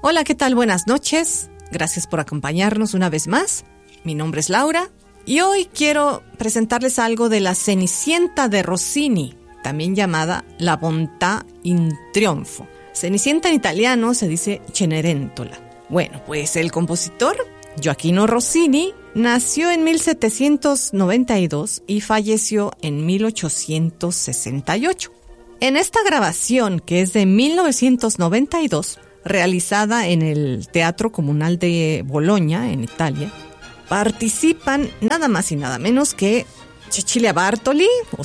Hola, ¿qué tal? Buenas noches. Gracias por acompañarnos una vez más. Mi nombre es Laura y hoy quiero presentarles algo de la Cenicienta de Rossini, también llamada La Bontà in Trionfo. Cenicienta en italiano se dice Cenerentola. Bueno, pues el compositor Gioachino Rossini nació en 1792 y falleció en 1868. En esta grabación, que es de 1992, realizada en el Teatro Comunal de Bologna, en Italia, participan nada más y nada menos que Cecilia Bartoli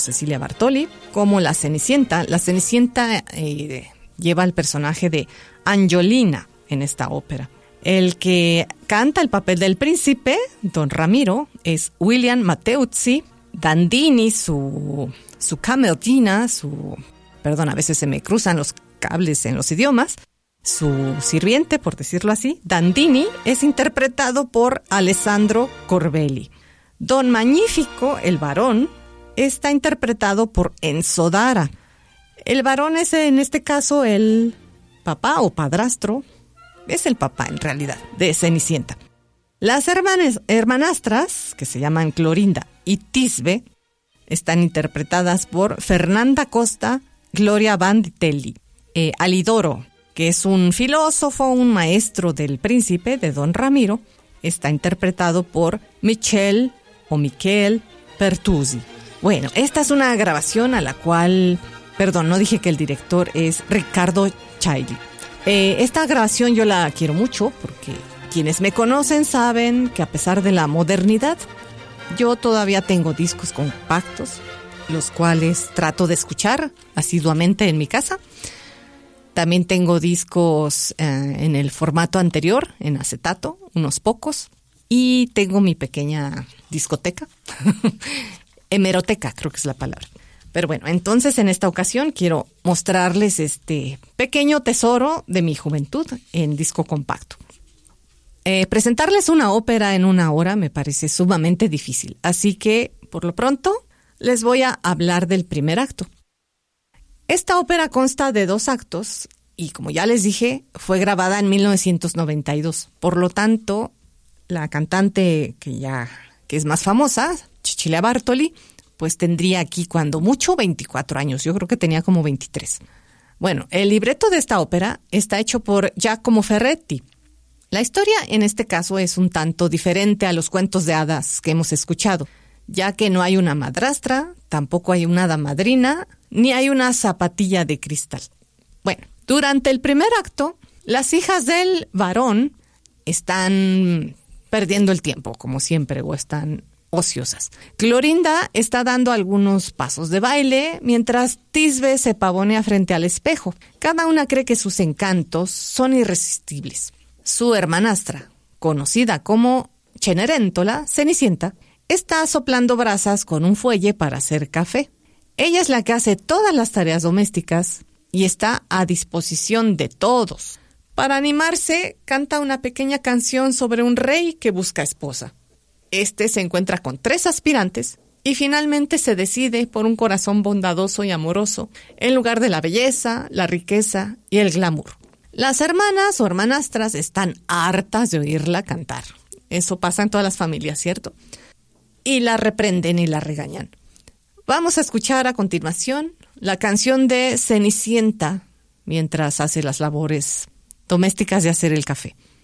como la Cenicienta. La Cenicienta lleva el personaje de Angiolina en esta ópera. El que canta el papel del príncipe, Don Ramiro, es William Matteucci. Dandini, su camertina, a veces se me cruzan los cables en los idiomas, su sirviente, por decirlo así, Dandini, es interpretado por Alessandro Corbelli. Don Magnifico, el varón, está interpretado por Enzo Dara. El varón es en este caso el papá o padrastro, es el papá en realidad, de Cenicienta. Las hermanastras, que se llaman Clorinda y Tisbe, están interpretadas por Fernanda Costa, Gloria Vandelli. Alidoro, que es un filósofo, un maestro del príncipe, de Don Ramiro, está interpretado por Michel Pertusi. Bueno, esta es una grabación a la cual, no dije que el director es Riccardo Chailly. Esta grabación yo la quiero mucho porque quienes me conocen saben que a pesar de la modernidad, yo todavía tengo discos compactos, los cuales trato de escuchar asiduamente en mi casa. También tengo discos en el formato anterior, en acetato, unos pocos. Y tengo mi pequeña discoteca, hemeroteca creo que es la palabra. Pero bueno, entonces en esta ocasión quiero mostrarles este pequeño tesoro de mi juventud en disco compacto. Presentarles una ópera en una hora me parece sumamente difícil, así que por lo pronto les voy a hablar del primer acto. Esta ópera consta de 2 actos y, como ya les dije, fue grabada en 1992. Por lo tanto, la cantante que es más famosa, Cecilia Bartoli, pues tendría aquí cuando mucho 24 años. Yo creo que tenía como 23. Bueno, el libreto de esta ópera está hecho por Giacomo Ferretti. La historia en este caso es un tanto diferente a los cuentos de hadas que hemos escuchado, ya que no hay una madrastra, tampoco hay una hada madrina, ni hay una zapatilla de cristal. Bueno, durante el primer acto, las hijas del varón están perdiendo el tiempo, como siempre, o están ociosas. Clorinda está dando algunos pasos de baile, mientras Tisbe se pavonea frente al espejo. Cada una cree que sus encantos son irresistibles. Su hermanastra, conocida como Cenerentola, Cenicienta, está soplando brasas con un fuelle para hacer café. Ella es la que hace todas las tareas domésticas y está a disposición de todos. Para animarse, canta una pequeña canción sobre un rey que busca esposa. Este se encuentra con 3 aspirantes y finalmente se decide por un corazón bondadoso y amoroso en lugar de la belleza, la riqueza y el glamour. Las hermanas o hermanastras están hartas de oírla cantar. Eso pasa en todas las familias, ¿cierto? Y la reprenden y la regañan. Vamos a escuchar a continuación la canción de Cenicienta mientras hace las labores domésticas de hacer el café.